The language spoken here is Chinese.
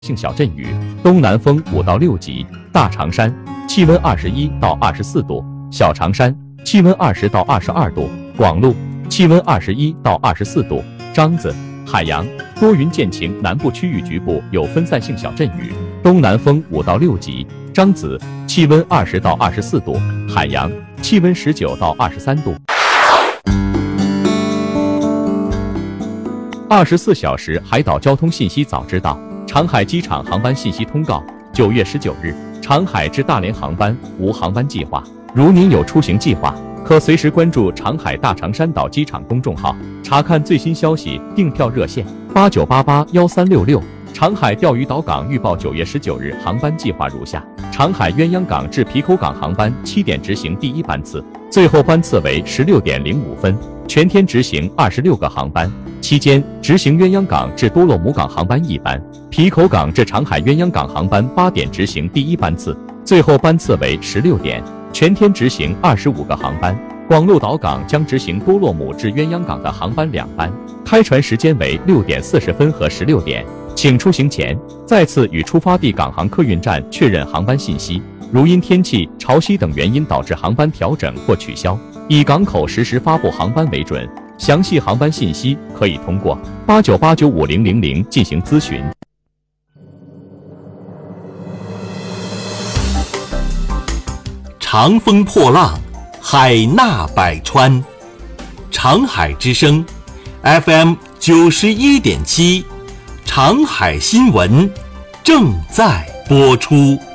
性小阵雨，东南风5到6级。大长山气温21到24度，小长山气温20到22度，广路气温21到24度。獐子海洋多云见晴，南部区域局部有分散性小阵雨，东南风5到6级。獐子气温20到24度，海洋气温19到23度。24小时海岛交通信息早知道。长海机场航班信息通告：9月19日，长海至大连航班无航班计划。如您有出行计划，可随时关注长海大长山岛机场公众号，查看最新消息。订票热线：89881366。长海钓鱼岛港预报9月19日航班计划如下：长海鸳鸯港至皮口港航班7点执行第一班次，最后班次为16点05分，全天执行26个航班，期间执行鸳鸯港至多洛姆港航班1班，皮口港至长海鸳鸯港航班8点执行第一班次，最后班次为16点，全天执行25个航班。广鹿岛港将执行多洛姆至鸳鸯港的航班2班，开船时间为6点40分和16点。请出行前再次与出发地港航客运站确认航班信息，如因天气、潮汐等原因导致航班调整或取消，以港口实时发布航班为准。详细航班信息可以通过89895000进行咨询。 长风破浪，海纳百川。长海之声 FM 91.7，长海新闻正在播出。